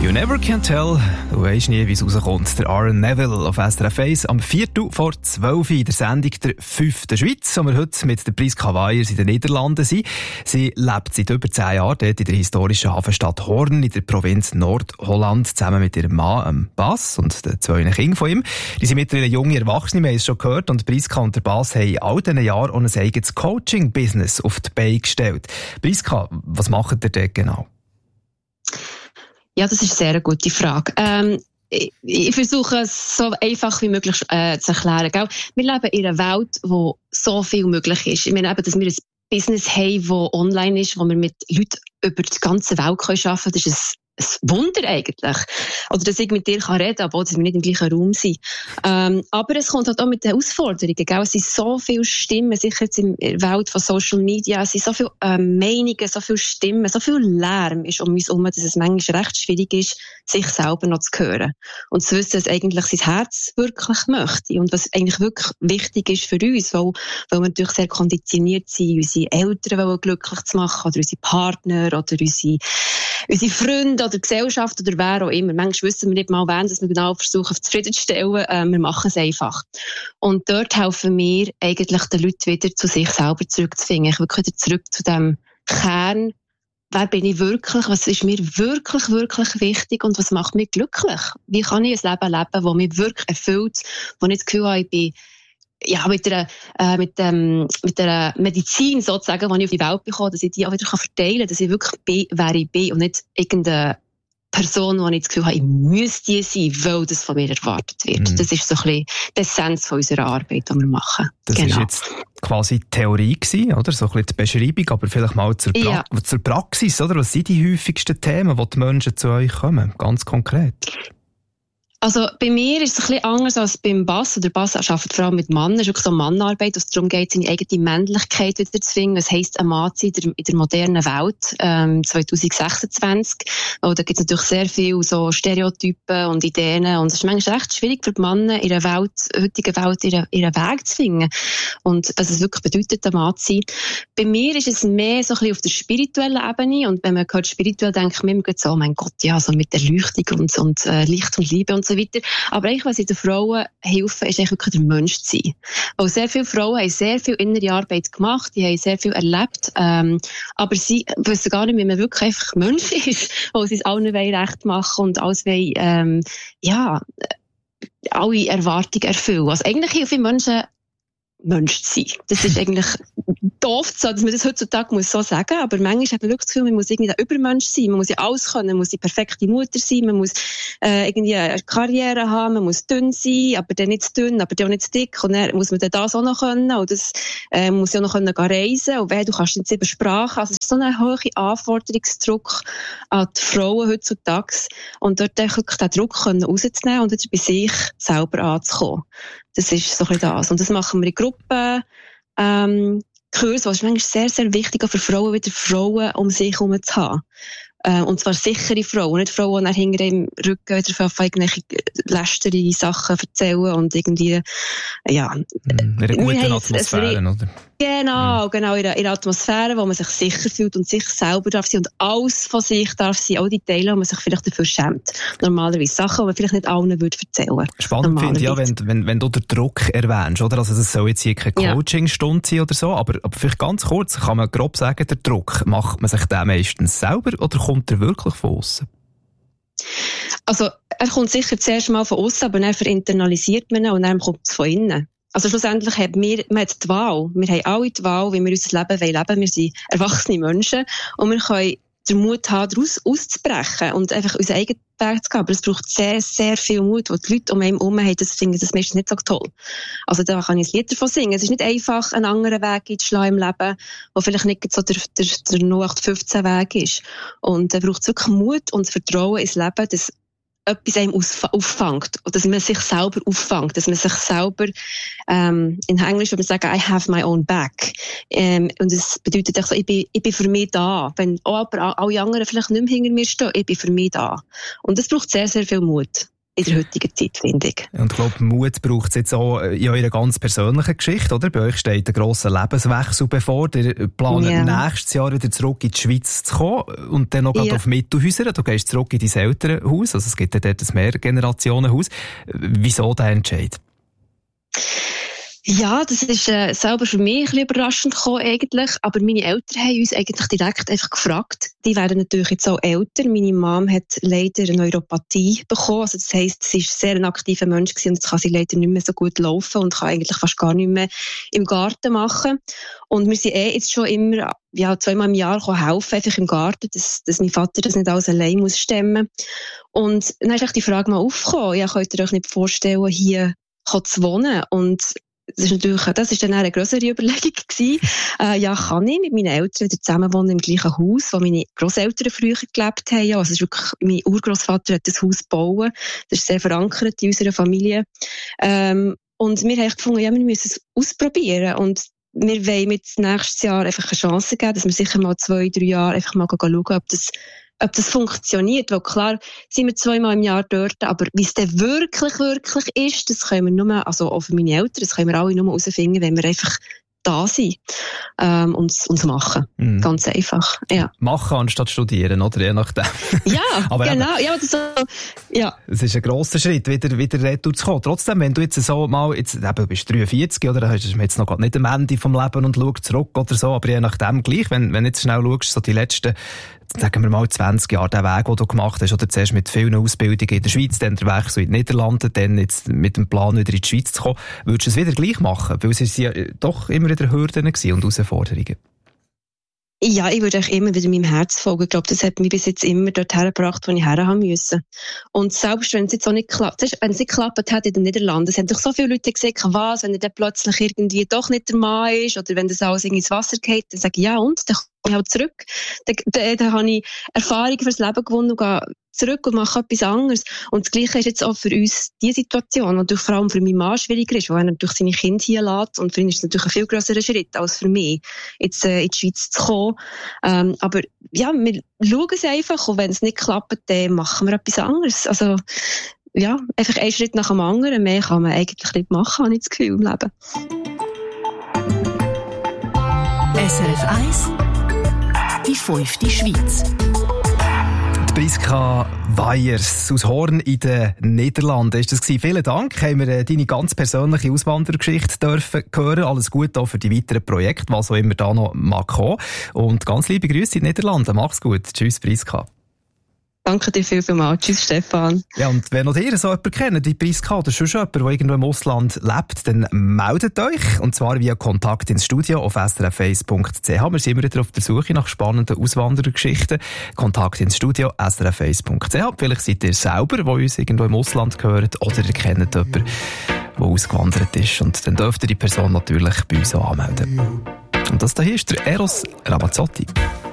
You never can tell. Du weisst nie, wie es rauskommt. Der Aaron Neville auf SRF 1 am 4:12 in der Sendung der 5. Schweiz, wo wir heute mit der Priska Weyers in den Niederlanden sind. Sie lebt seit über 10 Jahren dort in der historischen Hafenstadt Hoorn in der Provinz Nordholland, zusammen mit ihrem Mann Bas und den 2 Kindern von ihm. Die sind mittlerweile junge Erwachsene, wir haben es schon gehört, und Priska und der Bas haben in all diesen Jahren auch ein eigenes Coaching-Business auf die Beine gestellt. Priska, was macht ihr dort genau? Ja, das ist eine sehr gute Frage. Ich versuche es so einfach wie möglich zu erklären. Gell? Wir leben in einer Welt, wo so viel möglich ist. Ich meine eben, dass wir ein Business haben, das online ist, wo wir mit Leuten über die ganze Welt arbeiten können. Das ist ein Wunder eigentlich. Oder dass ich mit dir reden kann, obwohl wir nicht im gleichen Raum sind. Aber es kommt halt auch mit den Herausforderungen. Gell? Es sind so viele Stimmen, sicher jetzt in der Welt von Social Media, es sind so viele Meinungen, so viele Stimmen, so viel Lärm ist um uns herum, dass es manchmal recht schwierig ist, sich selber noch zu hören. Und zu wissen, was eigentlich sein Herz wirklich möchte und was eigentlich wirklich wichtig ist für uns, weil wir natürlich sehr konditioniert sind, unsere Eltern glücklich zu machen, oder unsere Partner, oder unsere Freunde oder Gesellschaft oder wer auch immer. Manchmal wissen wir nicht mal, wen dass wir genau versuchen, zufriedenzustellen. Wir machen es einfach. Und dort helfen wir eigentlich den Leuten wieder zu sich selber zurückzufinden. Ich will wieder zurück zu dem Kern. Wer bin ich wirklich? Was ist mir wirklich, wirklich wichtig? Und was macht mich glücklich? Wie kann ich ein Leben leben, das mich wirklich erfüllt, wo ich das Gefühl habe, ich bin mit der Medizin sozusagen, die ich auf die Welt bekomme, dass ich die auch wieder verteilen kann, dass ich wirklich bin, wer ich bin und nicht irgendeine Person, die ich das Gefühl habe, ich müsste die sein, weil das von mir erwartet wird. Das ist so ein bisschen die Essenz von unserer Arbeit, die wir machen. Das war jetzt quasi die Theorie gewesen, oder? So ein bisschen die Beschreibung, aber vielleicht mal zur Praxis, oder? Was sind die häufigsten Themen, die die Menschen zu euch kommen? Ganz konkret. Also bei mir ist es ein bisschen anders als beim Bas. Der Bas arbeitet vor allem mit Männern. Es ist wirklich so Mannarbeit, wo es darum geht, seine eigene Männlichkeit wieder zu finden. Was heisst, ein Mann zu sein in der modernen Welt 2026. Da gibt es natürlich sehr viele so Stereotypen und Ideen. Und es ist manchmal recht schwierig für die Männer in der heutigen Welt ihren Weg zu finden. Und was es wirklich bedeutet, ein Mann zu sein. Bei mir ist es mehr so ein bisschen auf der spirituellen Ebene. Und wenn man hört spirituell, denkt man immer so, oh mein Gott, ja, so mit Erleuchtung und Licht und Liebe und so weiter. Aber eigentlich, was ich den Frauen helfe, ist eigentlich wirklich der Mensch zu sein. Weil sehr viele Frauen haben sehr viel innere Arbeit gemacht, die haben sehr viel erlebt, aber sie wissen gar nicht, wie man wirklich einfach Mensch ist, weil sie es allen recht machen und alles wollen, alle Erwartungen erfüllen. Also eigentlich helfe ich Menschen, Mensch zu sein. Das ist eigentlich doof, dass man das heutzutage muss so sagen, aber manchmal hat man wirklich das Gefühl, man muss irgendwie ein Übermensch sein, man muss ja alles können, man muss die perfekte Mutter sein, man muss irgendwie eine Karriere haben, man muss dünn sein, aber dann nicht zu dünn, aber dann auch nicht zu dick, und dann muss man dann das auch noch können, und das muss ja auch noch können reisen, und du kannst nicht 7 Sprachen, also es ist so ein hoher Anforderungsdruck an die Frauen heutzutage, und dort wirklich den Druck können rauszunehmen und wieder bei sich selber anzukommen. Das ist so ein bisschen das. Und das machen wir in Gruppen, Kurs, was ist manchmal sehr, sehr wichtig, auch für Frauen, wieder Frauen um sich herum zu haben. Und zwar sichere Frauen, nicht Frauen, die dann hinter im Rücken wieder auf irgendwelche lästere Sachen erzählen und irgendwie, ja. In einer guten Atmosphäre, oder? Genau, in einer Atmosphäre, wo man sich sicher fühlt und sich selber darf sein und alles von sich darf sein, all die Teile, wo man sich vielleicht dafür schämt. Normalerweise Sachen, die man vielleicht nicht allen würde erzählen. Spannend finde ich ja, wenn du den Druck erwähnst, oder? Also das soll jetzt hier keine Coachingstunde sein oder so, aber vielleicht ganz kurz, kann man grob sagen, der Druck, macht man sich den meistens selber oder kommt er wirklich von außen? Also, er kommt sicher zuerst mal von außen, aber dann internalisiert man ihn und dann kommt es von innen. Also schlussendlich haben wir hat die Wahl. Wir haben alle die Wahl, wie wir unser Leben leben wollen. Wir sind erwachsene Menschen und wir können den Mut haben, daraus auszubrechen und einfach unseren eigenen Weg zu gehen. Aber es braucht sehr, sehr viel Mut, weil die Leute um einen herum haben, das finden das meistens nicht so toll. Also da kann ich ein Lied davon singen. Es ist nicht einfach, einen anderen Weg einzuschlagen im Leben, der vielleicht nicht so der 0815-Weg ist. Und da braucht es wirklich Mut und Vertrauen ins Leben, dass etwas einem auffängt. Und dass man sich selber auffängt. Dass man sich selber, in Englisch würde man sagen, I have my own back. Und das bedeutet auch so, ich bin für mich da. Wenn auch aber alle anderen vielleicht nicht mehr hinter mir stehen, ich bin für mich da. Und das braucht sehr, sehr viel Mut. in der heutigen Zeit, finde ich. Und ich glaube, Mut braucht es jetzt auch in eurer ganz persönlichen Geschichte, oder? Bei euch steht ein grosser Lebenswechsel bevor. Ihr plant nächstes Jahr wieder zurück in die Schweiz zu kommen und dann noch gerade auf Mittelhäuser. Du gehst zurück in dein Elternhaus, also es gibt ja dort ein Mehrgenerationenhaus. Wieso der Entscheid? Ja, das ist selber für mich ein bisschen überraschend gekommen eigentlich, aber meine Eltern haben uns eigentlich direkt einfach gefragt. Die werden natürlich jetzt auch älter. Meine Mom hat leider eine Neuropathie bekommen, also das heisst, sie ist sehr ein aktiver Mensch gewesen und jetzt kann sie leider nicht mehr so gut laufen und kann eigentlich fast gar nicht mehr im Garten machen. Und wir sind jetzt schon immer, 2-mal im Jahr helfen, einfach im Garten, dass mein Vater das nicht alles allein muss stemmen. Und dann ist die Frage mal aufgekommen, ja, könnt ihr euch nicht vorstellen, hier zu wohnen? Und das ist dann eine grössere Überlegung gewesen. Kann ich mit meinen Eltern zusammen wohnen im gleichen Haus, wo meine Grosseltern früher gelebt haben. Also es ist wirklich, mein Urgroßvater hat das Haus gebaut. Das ist sehr verankert in unserer Familie. Und wir haben gefunden, wir müssen es ausprobieren. Und wir wollen mit nächstes Jahr einfach eine Chance geben, dass wir sicher mal 2-3 Jahre einfach mal schauen, ob das funktioniert, weil klar sind wir 2-mal im Jahr dort, aber wie es dann wirklich ist, das können wir nur, also auch für meine Eltern, das können wir alle nur herausfinden, wenn wir einfach da sind und es machen. Ganz einfach, ja. Machen anstatt studieren, oder? Je nachdem. Ja, aber genau. Es ist ein grosser Schritt, wieder retour zu kommen. Trotzdem, wenn du jetzt so mal, du bist 43, oder? Dann hast du jetzt noch nicht am Ende vom Leben und schaust zurück oder so, aber je nachdem gleich, wenn du jetzt schnell schaust, so die letzten, sagen wir mal 20 Jahre, den Weg, den du gemacht hast, oder zuerst mit vielen Ausbildungen in der Schweiz, dann der Wechsel in die Niederlande, dann jetzt mit dem Plan wieder in die Schweiz zu kommen, würdest du es wieder gleich machen? Weil es ja doch immer wieder Hürden und Herausforderungen. Ja, ich würde auch immer wieder meinem Herz folgen. Ich glaube, das hat mich bis jetzt immer dorthin gebracht, wo ich her haben müssen. Und selbst wenn es jetzt auch nicht klappt, wenn es nicht geklappt hat in den Niederlanden, es haben doch so viele Leute gesagt, was, wenn er dann plötzlich irgendwie doch nicht der Mann ist, oder wenn das alles irgendwie ins Wasser geht, dann sage ich, ja und, dann komme ich halt zurück. Dann habe ich Erfahrung fürs Leben gewonnen und gehe zurück und mache etwas anderes. Und das Gleiche ist jetzt auch für uns die Situation, die natürlich vor allem für meinen Mann schwieriger ist, weil er natürlich seine Kinder hier lässt. Und für ihn ist es natürlich ein viel grösserer Schritt als für mich, jetzt in die Schweiz zu kommen. Aber ja, wir schauen es einfach und wenn es nicht klappt, dann machen wir etwas anderes. Also ja, einfach einen Schritt nach dem anderen. Mehr kann man eigentlich nicht machen, habe ich das Gefühl im Leben. SRF 1, die 5. Schweiz. Priska Weyers aus Horn in den Niederlanden. Ist das gewesen? Vielen Dank. Haben wir deine ganz persönliche Auswandergeschichte dürfen hören. Alles Gute auch für die weiteren Projekte, was auch immer da noch mag kommen. Und ganz liebe Grüße in den Niederlanden. Mach's gut. Tschüss, Priska. Danke dir vielmals. Tschüss, Stefan. Ja, und wenn noch ihr so jemanden kennt, die Priska oder schon jemand, der irgendwo im Ausland lebt, dann meldet euch. Und zwar via Kontakt ins Studio auf srf1.ch. Wir sind immer wieder auf der Suche nach spannenden Auswanderergeschichten. Kontakt ins Studio, srf1.ch. Vielleicht seid ihr selber, der uns irgendwo im Ausland gehört, oder ihr kennt jemanden, der ausgewandert ist. Und dann dürft ihr die Person natürlich bei uns auch anmelden. Und das hier ist der Eros Ramazzotti.